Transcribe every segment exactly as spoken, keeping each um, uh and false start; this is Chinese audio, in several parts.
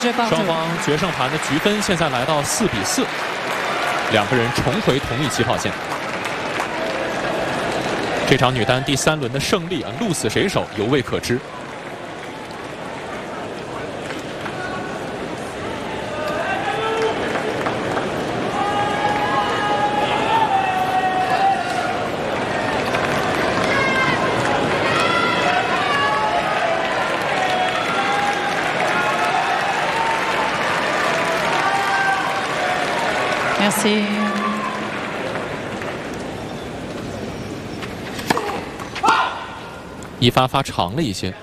双方决胜盘的局分现在来到四比四，两个人重回同一起跑线。这场女单第三轮的胜利啊，鹿死谁手犹未可知。 Merci。 一发发长了一些。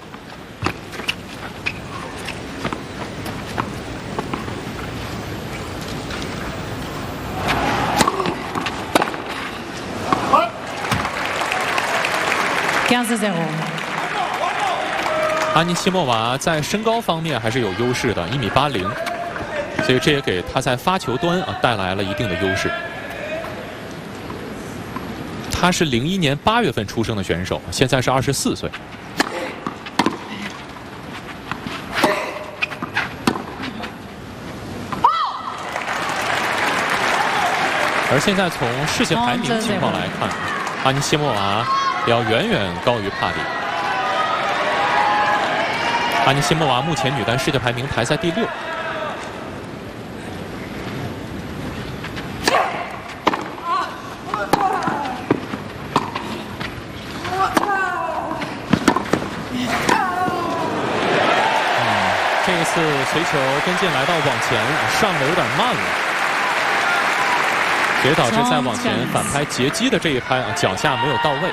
quinze zéro。 安妮西莫娃在身高方面还是有优势的，一米八零。 所以这也给他在发球端啊带来了一定的优势。他是零一年八月份出生的选手，现在是二十四岁。而现在从世界排名情况来看，安妮西莫娃要远远高于帕里。安妮西莫娃目前女单世界排名排在第六。 这一次随球跟进来到往前，上的有点慢了，所以导致在往前反拍截击的这一拍啊，脚下没有到位。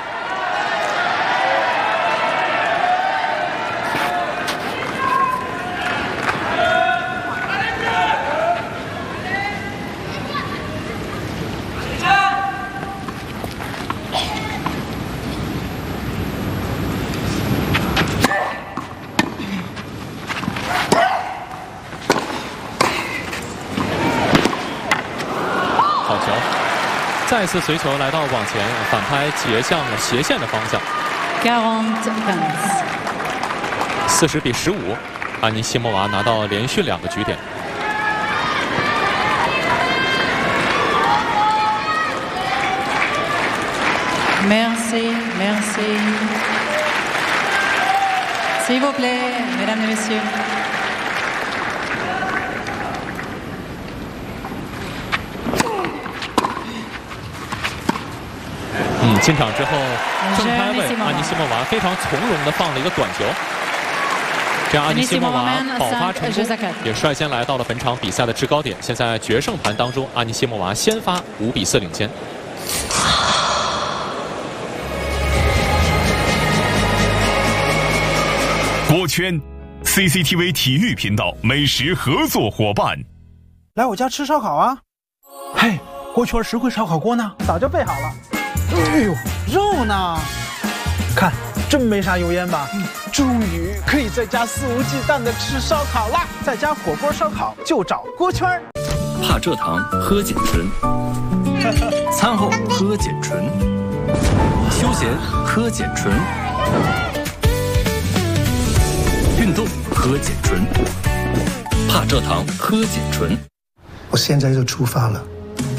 再次随球来到往前，反拍截向了斜线的方向。四十比十五，安妮西莫娃拿到连续两个局点。 Merci, merci. S'il vous plaît, mesdames et messieurs. 嗯，进场之后，正拍位，安妮西莫娃非常从容地放了一个短球，这样安妮西莫娃爆发成功，也率先来到了本场比赛的制高点。现在决胜盘当中，安妮西莫娃先发五比四领先。 锅圈 ，C C T V 体育频道美食合作伙伴， 来我家吃烧烤啊！嘿，锅圈石灰烧烤锅呢？早就备好了。 哎呦，肉呢？看，真没啥油烟吧？嗯，终于可以在家肆无忌惮的吃烧烤啦！在家火锅烧烤就找锅圈儿。 帕蔗糖喝碱醇，餐后喝碱醇，休闲喝碱醇，运动喝碱醇，帕蔗糖喝碱醇。 我现在就出发了。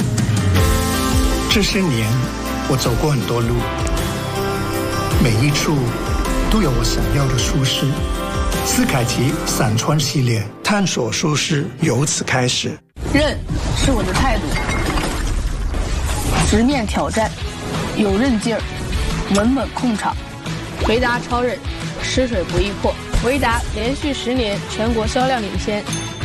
这些年。 我走过很多路，每一处都有我想要的舒适。斯凯奇伞穿系列，探索舒适由此开始。 韧是我的态度，直面挑战，有韧劲儿，稳稳控场。维达超韧，湿水不易破。维达连续十年全国销量领先。